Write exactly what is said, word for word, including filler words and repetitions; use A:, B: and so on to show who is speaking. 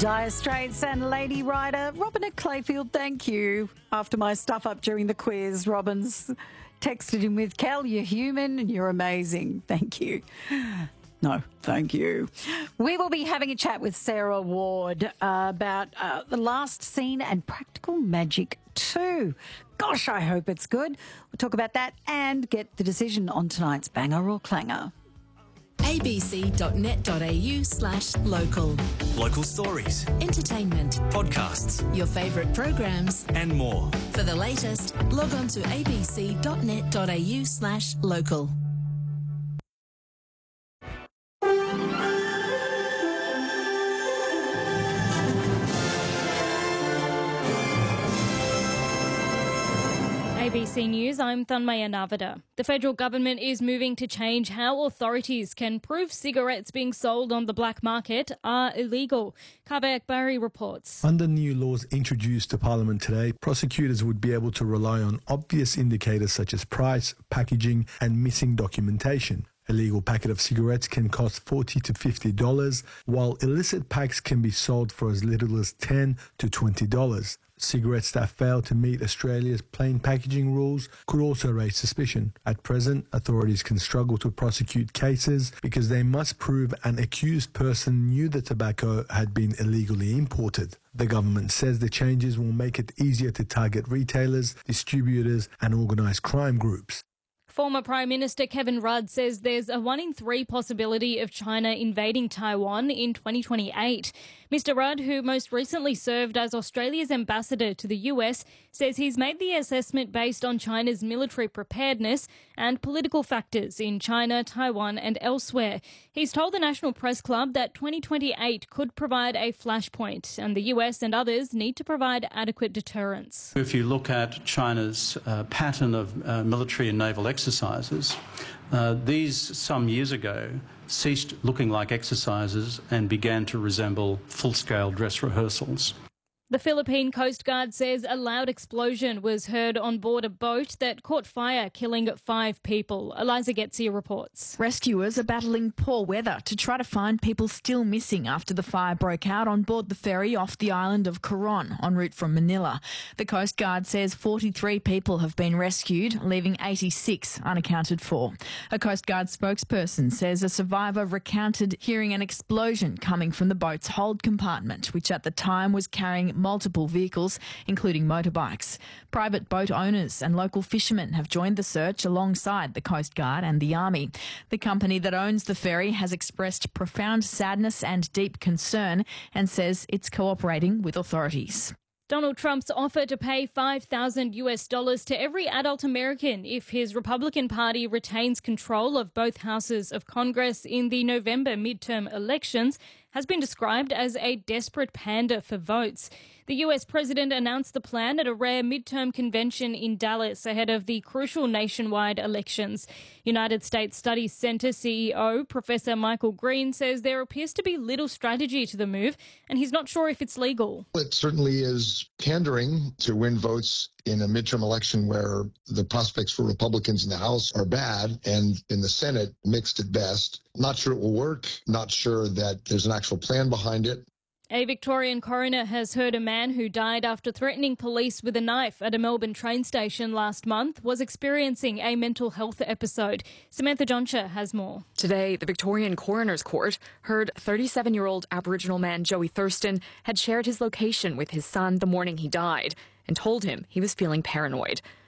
A: Dire Straits and Lady Rider. Robin at Clayfield, thank you. After my stuff up during the quiz, Robin's texted him with, Cal, you're human and you're amazing. Thank you. No, thank you. We will be having a chat with Sarah Ward uh, about uh, The Last Scene and Practical Magic two. Gosh, I hope it's good. We'll talk about that and get the decision on tonight's banger or clanger.
B: abc.net.au slash local.
C: Local stories,
B: Entertainment,
C: podcasts,
B: your favourite programs,
C: and more.
B: For the latest, log on to abc.net.au slash local.
D: A B C News, I'm Thanmaya Navada. The federal government is moving to change how authorities can prove cigarettes being sold on the black market are illegal. Kaveh Akbari reports.
E: Under new laws introduced to Parliament today, prosecutors would be able to rely on obvious indicators such as price, packaging and missing documentation. A legal packet of cigarettes can cost forty to fifty dollars, while illicit packs can be sold for as little as ten to twenty dollars. Cigarettes that fail to meet Australia's plain packaging rules could also raise suspicion. At present, authorities can struggle to prosecute cases because they must prove an accused person knew the tobacco had been illegally imported. The government says the changes will make it easier to target retailers, distributors and organised crime groups.
D: Former Prime Minister Kevin Rudd says there's a one in three possibility of China invading Taiwan in twenty twenty-eight. Mister Rudd, who most recently served as Australia's ambassador to the U S, says he's made the assessment based on China's military preparedness and political factors in China, Taiwan and elsewhere. He's told the National Press Club that twenty twenty-eight could provide a flashpoint and the U S and others need to provide adequate deterrence.
F: If you look at China's uh, pattern of uh, military and naval exercises, uh, these some years ago ceased looking like exercises and began to resemble full-scale dress rehearsals.
D: The Philippine Coast Guard says a loud explosion was heard on board a boat that caught fire, killing five people. Eliza Getsia reports.
G: Rescuers are battling poor weather to try to find people still missing after the fire broke out on board the ferry off the island of Coron, en route from Manila. The Coast Guard says forty-three people have been rescued, leaving eighty-six unaccounted for. A Coast Guard spokesperson says a survivor recounted hearing an explosion coming from the boat's hold compartment, which at the time was carrying multiple vehicles, including motorbikes. Private boat owners and local fishermen have joined the search alongside the Coast Guard and the Army. The company that owns the ferry has expressed profound sadness and deep concern and says it's cooperating with authorities.
D: Donald Trump's offer to pay five thousand US dollars to every adult American if his Republican Party retains control of both houses of Congress in the November midterm elections has been described as a desperate pander for votes. The U S president announced the plan at a rare midterm convention in Dallas ahead of the crucial nationwide elections. United States Studies Center C E O Professor Michael Green says there appears to be little strategy to the move, and he's not sure if it's legal.
H: It certainly is pandering to win votes in a midterm election where the prospects for Republicans in the House are bad and in the Senate mixed at best. Not sure it will work. Not sure that there's an actual plan behind it.
D: A Victorian coroner has heard a man who died after threatening police with a knife at a Melbourne train station last month was experiencing a mental health episode. Samantha Joncha has more.
I: Today, the Victorian Coroner's Court heard thirty-seven-year-old Aboriginal man Joey Thurston had shared his location with his son the morning he died and told him he was feeling paranoid.